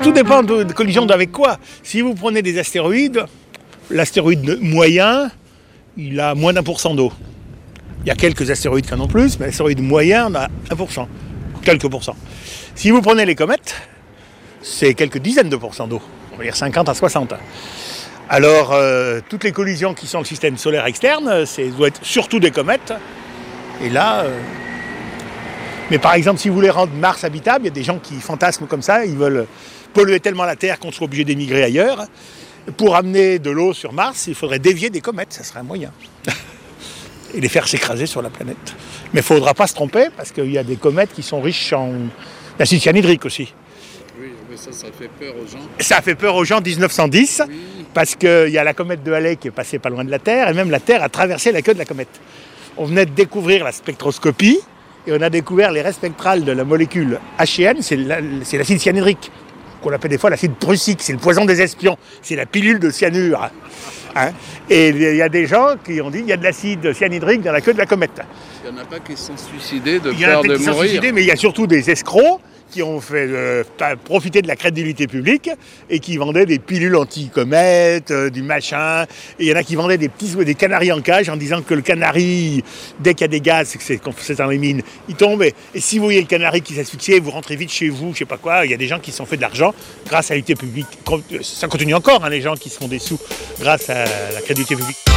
Tout dépend de collision avec quoi. Si vous prenez des astéroïdes, l'astéroïde moyen, il a moins d'1% d'eau. Il y a quelques astéroïdes qui en ont plus, mais l'astéroïde moyen en a 1%, quelques pourcents. Si vous prenez les comètes, c'est quelques dizaines de pourcents d'eau, on va dire 50 à 60. Alors, toutes les collisions qui sont dans le système solaire externe, ça doit être surtout des comètes. Et là, mais par exemple, si vous voulez rendre Mars habitable, il y a des gens qui fantasment comme ça, ils veulent polluer tellement la Terre qu'on soit obligé d'émigrer ailleurs. Pour amener de l'eau sur Mars, il faudrait dévier des comètes, ça serait un moyen. Et les faire s'écraser sur la planète. Mais il ne faudra pas se tromper, parce qu'il y a des comètes qui sont riches en acide cyanhydrique aussi. Oui, mais ça fait peur aux gens. Ça a fait peur aux gens en 1910, oui. Parce qu'il y a la comète de Halley qui est passée pas loin de la Terre, et même la Terre a traversé la queue de la comète. On venait de découvrir la spectroscopie, et on a découvert les restes spectrales de la molécule HCN, c'est l'acide cyanhydrique, qu'on appelle des fois l'acide prussique, c'est le poison des espions, c'est la pilule de cyanure. Hein, et il y a des gens qui ont dit qu'il y a de l'acide cyanhydrique dans la queue de la comète. Il n'y en a pas qui se sont suicidés de peur de mourir. Il y en a peut-être qui se sont suicidés, mais il y a surtout des escrocs qui ont fait profiter de la crédulité publique et qui vendaient des pilules anti-comètes, du machin. Et il y en a qui vendaient des canaris en cage en disant que le canari, dès qu'il y a des gaz, c'est dans les mines, il tombe. Et si vous voyez le canari qui s'asphyxie, vous rentrez vite chez vous, je sais pas quoi. Il y a des gens qui se sont fait de l'argent grâce à l'utilité publique. Ça continue encore, hein, les gens qui se font des sous grâce à la crédulité publique.